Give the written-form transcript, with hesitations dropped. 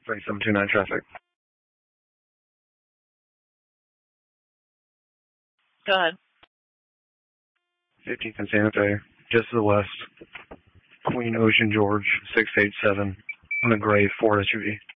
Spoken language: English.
3729 traffic. Go ahead. 15th and Santa Fe, just to the west. Queen Ocean George, 687, on a gray Ford SUV.